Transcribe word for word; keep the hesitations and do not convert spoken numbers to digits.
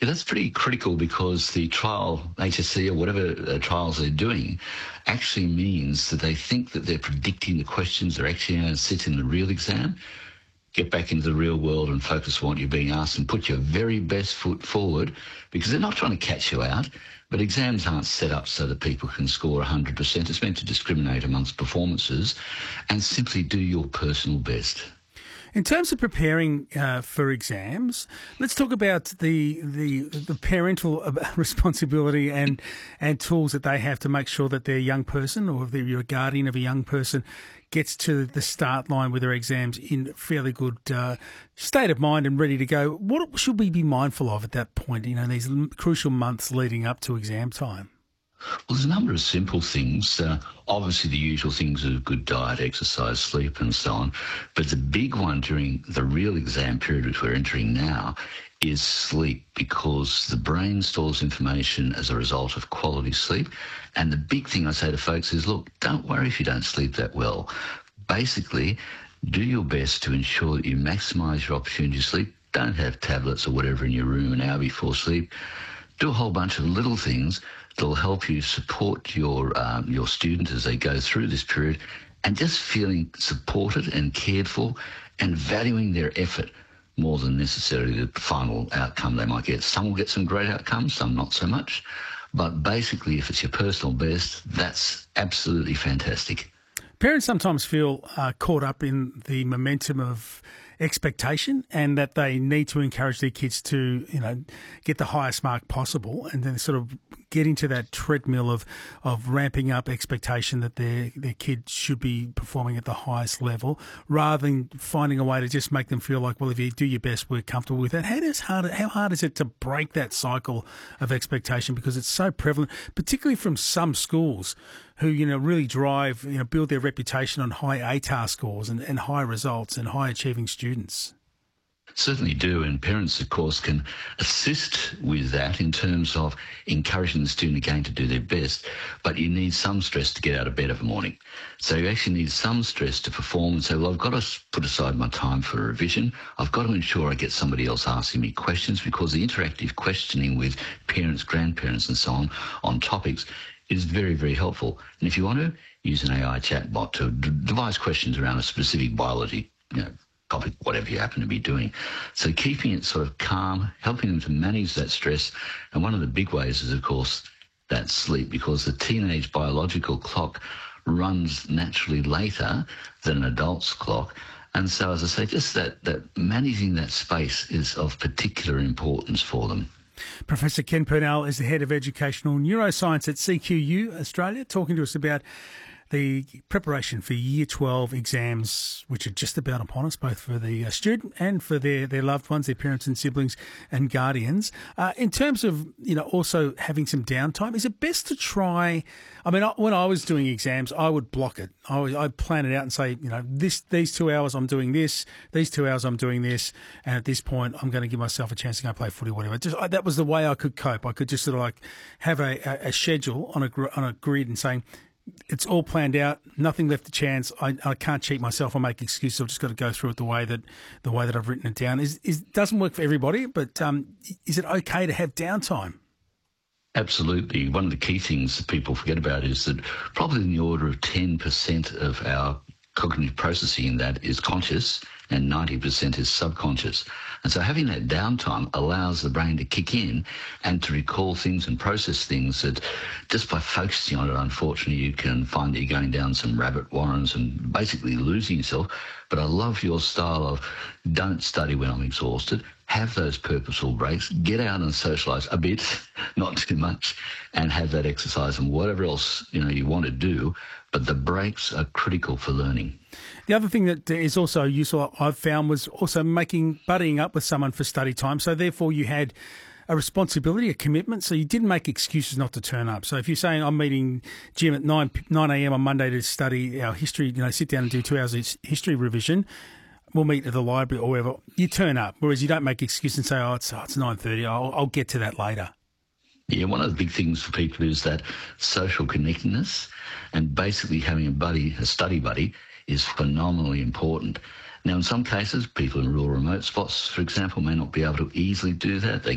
Yeah, that's pretty critical because the trial, H S C or whatever uh, trials they're doing, actually means that they think that they're predicting the questions they're actually going to sit in the real exam. Get back into the real world and focus on what you're being asked and put your very best foot forward, because they're not trying to catch you out. But exams aren't set up so that people can score one hundred percent. It's meant to discriminate amongst performances and simply do your personal best. In terms of preparing uh, for exams, let's talk about the the, the parental responsibility and and tools that they have to make sure that their young person, or if you're a guardian of a young person, gets to the start line with their exams in fairly good uh, state of mind and ready to go. What should we be mindful of at that point, you know, these crucial months leading up to exam time? Well, there's a number of simple things. Uh, obviously, the usual things of good diet, exercise, sleep, and so on. But the big one during the real exam period, which we're entering now, is sleep, because the brain stores information as a result of quality sleep. And the big thing I say to folks is, look, don't worry if you don't sleep that well. Basically, do your best to ensure that you maximise your opportunity to sleep. Don't have tablets or whatever in your room an hour before sleep. Do a whole bunch of little things that'll help you support your um, your student as they go through this period, and just feeling supported and cared for and valuing their effort more than necessarily the final outcome they might get. Some will get some great outcomes, some not so much. But basically, if it's your personal best, that's absolutely fantastic. Parents sometimes feel uh, caught up in the momentum of expectation, and that they need to encourage their kids to, you know, get the highest mark possible, and then sort of get into that treadmill of of ramping up expectation that their their kid should be performing at the highest level, rather than finding a way to just make them feel like, well, if you do your best, we're comfortable with that. How does hard how hard is it to break that cycle of expectation, because it's so prevalent, particularly from some schools who, you know, really drive, you know, build their reputation on high A T A R scores and, and high results and high achieving students? Certainly do, and parents, of course, can assist with that in terms of encouraging the student again to do their best, but you need some stress to get out of bed every morning. So you actually need some stress to perform and say, well, I've got to put aside my time for revision. I've got to ensure I get somebody else asking me questions, because the interactive questioning with parents, grandparents and so on, on topics is very, very helpful. And if you want to, use an A I chatbot to d- devise questions around a specific biology, you know, topic, whatever you happen to be doing. So keeping it sort of calm, helping them to manage that stress. And one of the big ways is, of course, that sleep, because the teenage biological clock runs naturally later than an adult's clock. And so, as I say, just that, that managing that space is of particular importance for them. Professor Ken Purnell is the Head of Educational Neuroscience at C Q U Australia, talking to us about the preparation for Year twelve exams, which are just about upon us, both for the uh, student and for their, their loved ones, their parents and siblings and guardians. Uh, in terms of, you know, also having some downtime, is it best to try, I mean, I, when I was doing exams, I would block it. I would, I'd plan it out and say, you know, this these two hours I'm doing this, these two hours I'm doing this, and at this point I'm going to give myself a chance to go play footy or whatever. Just, I, that was the way I could cope. I could just sort of like have a, a, a schedule on a, on a grid and saying, it's all planned out, nothing left to chance. I, I can't cheat myself or make excuses. I've just got to go through it the way that the way that I've written it down. Is is doesn't work for everybody, but um, is it okay to have downtime? Absolutely. One of the key things that people forget about is that probably in the order of ten percent of our cognitive processing in that is conscious and ninety percent is subconscious. And so having that downtime allows the brain to kick in and to recall things and process things that just by focusing on it, unfortunately, you can find that you're going down some rabbit warrens and basically losing yourself. But I love your style of don't study when I'm exhausted. Have those purposeful breaks. Get out and socialise a bit, not too much, and have that exercise and whatever else, you know, you want to do. But the breaks are critical for learning. The other thing that is also useful, I've found, was also making, buddying up with someone for study time. So therefore you had a responsibility, a commitment, so you didn't make excuses not to turn up. So if you're saying I'm meeting Jim at nine a.m. on Monday to study our history, you know, sit down and do two hours of history revision, we'll meet at the library or wherever, you turn up. Whereas you don't make excuses and say, oh, it's, oh, it's nine thirty, I'll, I'll get to that later. Yeah, one of the big things for people is that social connectedness, and basically having a buddy, a study buddy, is phenomenally important. Now, in some cases, people in rural remote spots, for example, may not be able to easily do that. They